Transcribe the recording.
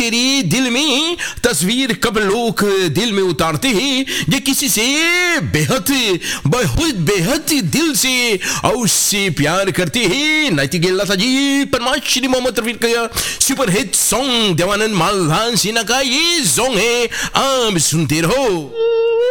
तेरे दिल में तस्वीर कब लोग दिल में उतारते हैं, ये किसी से बेहद बहुत बेहद दिल से और उससे प्यार करते हैं। नाइटिंगेल लता जी परमाश्री मोहम्मद रफी का super hit song Devanand Malvan Sinha का ये सॉन्ग है, आप सुनते रहो।